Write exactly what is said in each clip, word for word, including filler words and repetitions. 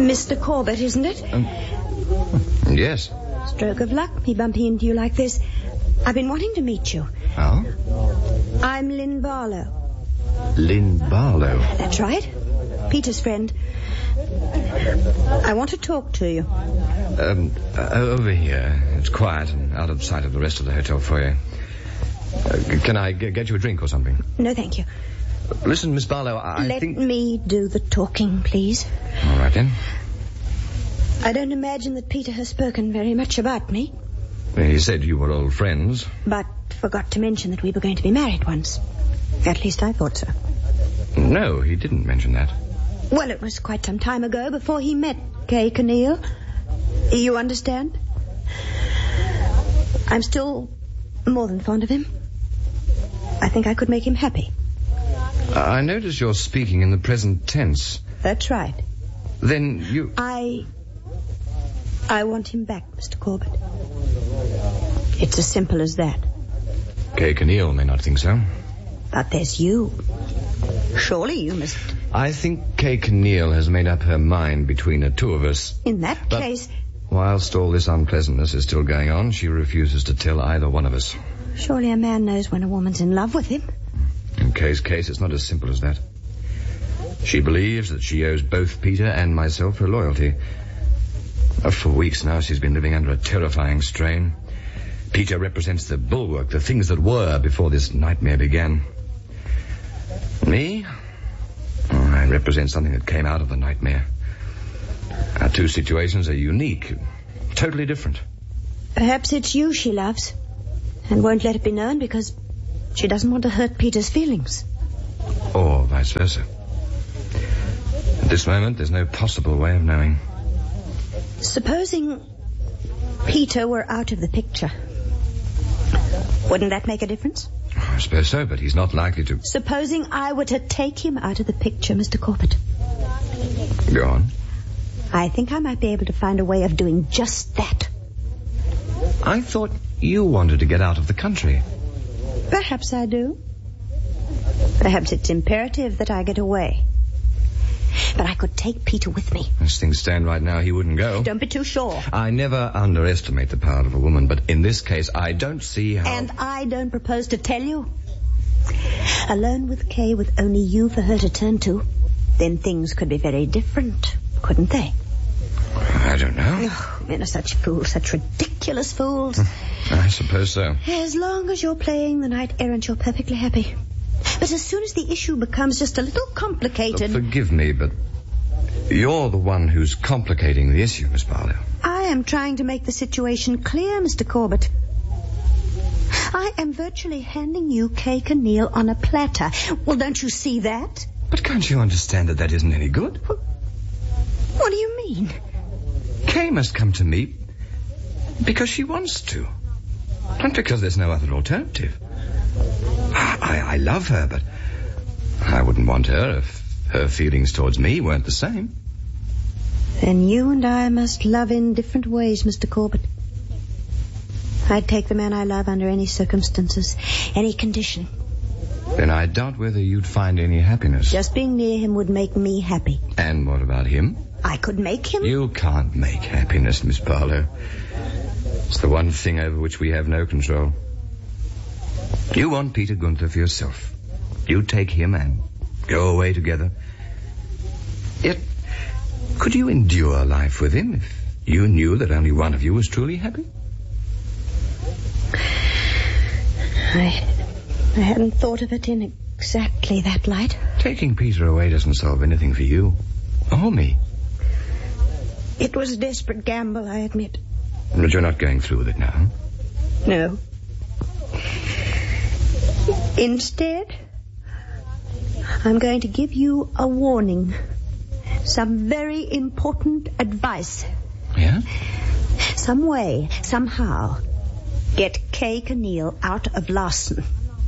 Mister Corbett, isn't it? Um, yes. Stroke of luck, me bumping into you like this. I've been wanting to meet you. Oh? I'm Lynn Barlow. Lynn Barlow? That's right. Peter's friend. I want to talk to you. Um, uh, over here. It's quiet and out of sight of the rest of the hotel foyer. Uh, can I g- get you a drink or something? No, thank you. Listen, Miss Barlow, I Let think... Let me do the talking, please. All right, then. I don't imagine that Peter has spoken very much about me. He said you were old friends. But forgot to mention that we were going to be married once. At least I thought so. No, he didn't mention that. Well, it was quite some time ago, before he met Kay Kinneal. You understand? I'm still more than fond of him. I think I could make him happy. I notice you're speaking in the present tense. That's right. Then you... I... I want him back, Mister Corbett. It's as simple as that. Kay Kinneal may not think so. But there's you. Surely you must... I think Kay Kinneal has made up her mind between the two of us. In that but case... whilst all this unpleasantness is still going on, she refuses to tell either one of us. Surely a man knows when a woman's in love with him. In Kay's case, it's not as simple as that. She believes that she owes both Peter and myself her loyalty. Uh, for weeks now, she's been living under a terrifying strain. Peter represents the bulwark, the things that were before this nightmare began. Me? Oh, I represent something that came out of the nightmare. Our two situations are unique, totally different. Perhaps it's you she loves, and won't let it be known because she doesn't want to hurt Peter's feelings. Or vice versa. At this moment, there's no possible way of knowing. Supposing Peter were out of the picture, wouldn't that make a difference? I suppose so, but he's not likely to... Supposing I were to take him out of the picture, Mister Corbett. Go on. I think I might be able to find a way of doing just that. I thought you wanted to get out of the country. Perhaps I do. Perhaps it's imperative that I get away. But I could take Peter with me. As things stand right now, he wouldn't go. Don't be too sure. I never underestimate the power of a woman, but in this case, I don't see how... And I don't propose to tell you. Alone with Kay, with only you for her to turn to, then things could be very different, couldn't they? I don't know. Oh, men are such fools, such ridiculous fools. I suppose so. As long as you're playing the knight errant, you're perfectly happy. But as soon as the issue becomes just a little complicated... Uh, forgive me, but you're the one who's complicating the issue, Miss Barlow. I am trying to make the situation clear, Mister Corbett. I am virtually handing you Kay Kinneal on a platter. Well, don't you see that? But can't you understand that that isn't any good? What do you mean? Kay must come to me because she wants to. Not because there's no other alternative. I, I love her, but I wouldn't want her if her feelings towards me weren't the same. Then you and I must love in different ways, Mister Corbett. I'd take the man I love under any circumstances, any condition. Then I doubt whether you'd find any happiness. Just being near him would make me happy. And what about him? I could make him... You can't make happiness, Miss Barlow. It's the one thing over which we have no control. You want Peter Gunther for yourself. You take him and go away together. Yet, could you endure life with him if you knew that only one of you was truly happy? I, I hadn't thought of it in exactly that light. Taking Peter away doesn't solve anything for you or me. It was a desperate gamble, I admit. But you're not going through with it now? No. Instead, I'm going to give you a warning. Some very important advice. Yeah? Some way, somehow, get Kay Kinneal out of Larson.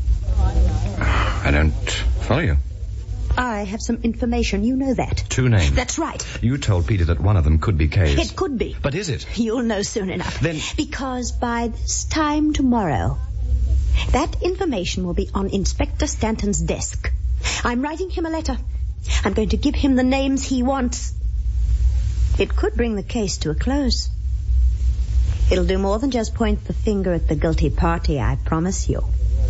I don't follow you. I have some information. You know that. Two names. That's right. You told Peter that one of them could be Kay's. It could be. But is it? You'll know soon enough. Then... Because by this time tomorrow, that information will be on Inspector Stanton's desk. I'm writing him a letter. I'm going to give him the names he wants. It could bring the case to a close. It'll do more than just point the finger at the guilty party, I promise you.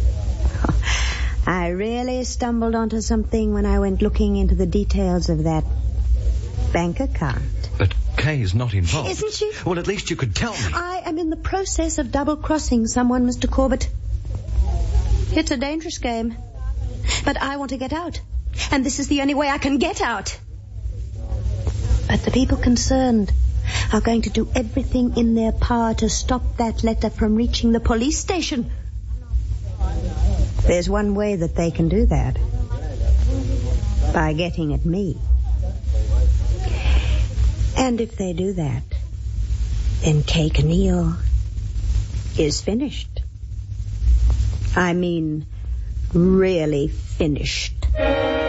I really stumbled onto something when I went looking into the details of that bank account. But Kay is not involved. Isn't she? Well, at least you could tell me. I am in the process of double-crossing someone, Mister Corbett. It's a dangerous game. But I want to get out. And this is the only way I can get out. But the people concerned are going to do everything in their power to stop that letter from reaching the police station. There's one way that they can do that. By getting at me. And if they do that, then Kay Keneal is finished. I mean, really finished.